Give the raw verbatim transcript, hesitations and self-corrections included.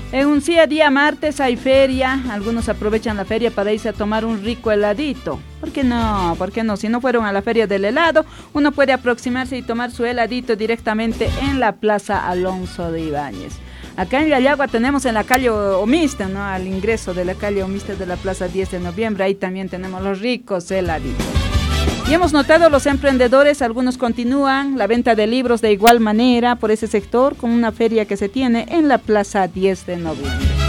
En un día, día martes hay feria, algunos aprovechan la feria para irse a tomar un rico heladito. ¿Por qué no? ¿Por qué no? Si no fueron a la feria del helado, uno puede aproximarse y tomar su heladito directamente en la Plaza Alonso de Ibáñez. Acá en Yayagua tenemos en la calle Omista, ¿no? Al ingreso de la calle Omista de la Plaza diez de noviembre, ahí también tenemos los ricos heladitos. Y hemos notado los emprendedores, algunos continúan la venta de libros de igual manera por ese sector con una feria que se tiene en la Plaza diez de noviembre.